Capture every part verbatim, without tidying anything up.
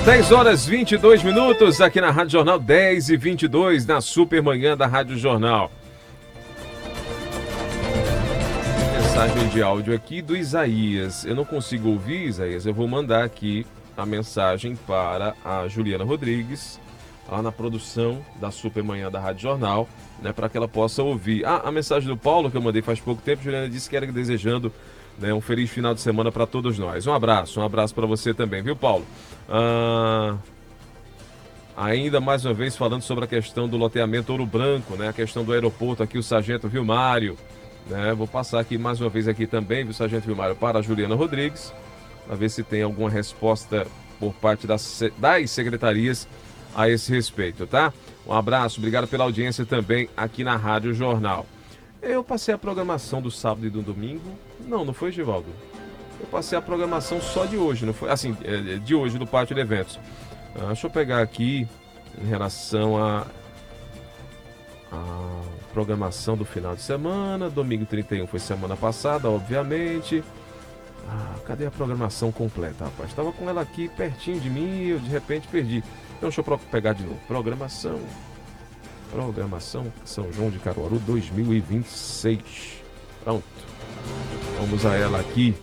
dez horas e vinte e dois minutos aqui na Rádio Jornal, dez e vinte e dois na Supermanhã da Rádio Jornal. Mensagem de áudio aqui do Isaías. Eu não consigo ouvir, Isaías. Eu vou mandar aqui a mensagem para a Juliana Rodrigues, lá na produção da Supermanhã da Rádio Jornal, né, para que ela possa ouvir. Ah, a mensagem do Paulo que eu mandei faz pouco tempo, Juliana disse que era desejando, né, um feliz final de semana para todos nós. Um abraço, um abraço para você também, viu, Paulo? Ah, ainda mais uma vez falando sobre a questão do loteamento Ouro Branco, né, a questão do aeroporto aqui, o Sargento Vilmário, né, vou passar aqui mais uma vez aqui também, viu, Sargento Vilmário, para a Juliana Rodrigues, para ver se tem alguma resposta por parte das, das secretarias a esse respeito, tá? Um abraço, obrigado pela audiência também aqui na Rádio Jornal. Eu passei a programação do sábado e do domingo. Não, não foi, Givaldo? Eu passei a programação só de hoje, não foi? Assim, de hoje, do Pátio de Eventos. Ah, deixa eu pegar aqui em relação a, a programação do final de semana. Domingo trinta e um foi semana passada, obviamente. Ah, cadê a programação completa, rapaz? Estava com ela aqui pertinho de mim e eu de repente perdi. Então deixa eu pegar de novo. Programação. Programação São João de Caruaru dois mil e vinte e seis. Pronto. Vamos a ela aqui.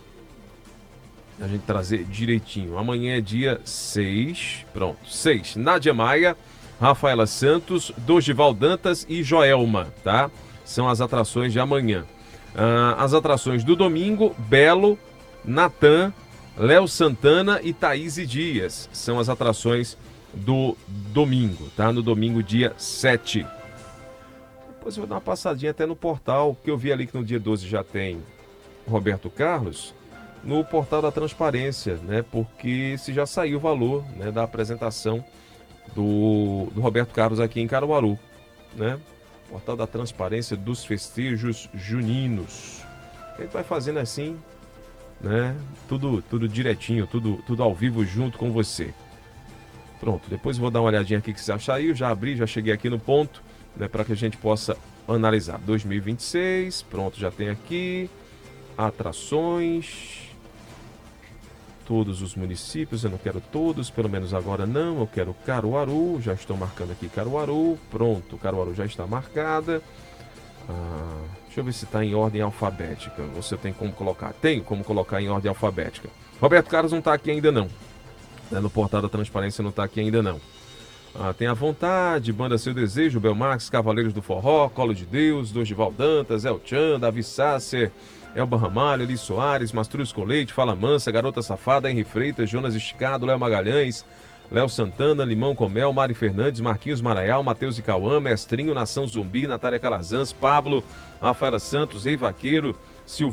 A gente trazer direitinho. Amanhã é dia seis. Pronto. seis. Nádia Maia, Rafaela Santos, Dorival Dantas e Joelma, tá? São as atrações de amanhã. Ah, as atrações do domingo, Belo, Natan, Léo Santana e Thaís Dias. São as atrações do domingo, tá? No domingo, dia sete. Depois eu vou dar uma passadinha até no portal, que eu vi ali que no dia doze já tem Roberto Carlos, no portal da transparência, né? Porque se já saiu o valor, né, da apresentação do, do Roberto Carlos aqui em Caruaru, né? Portal da transparência dos festejos juninos. A gente vai fazendo assim, né? Tudo, tudo direitinho, tudo, tudo ao vivo junto com você. Pronto, depois vou dar uma olhadinha aqui que já saiu, já abri, já cheguei aqui no ponto, né, para que a gente possa analisar. dois mil e vinte e seis, pronto, já tem aqui atrações, todos os municípios, eu não quero todos, pelo menos agora não, eu quero Caruaru, já estou marcando aqui Caruaru, pronto, Caruaru já está marcada. Ah, deixa eu ver se está em ordem alfabética, você tem como colocar? Tenho como colocar em ordem alfabética. Roberto Carlos não está aqui ainda não. No portal da transparência não está aqui ainda não. Ah, tem a vontade, Banda Seu Desejo, Belmarx, Cavaleiros do Forró, Colo de Deus, Dorival Dantas, El Chan, Davi Sácer, Elba Ramalho, Eli Soares, Mastruz Colete, Fala Mansa, Garota Safada, Henri Freitas, Jonas Esticado, Léo Magalhães, Léo Santana, Limão Comel, Mari Fernandes, Marquinhos Maraial, Matheus e Cauã, Mestrinho, Nação Zumbi, Natália Calazans, Pablo, Rafaela Santos, Rei Vaqueiro, Silvio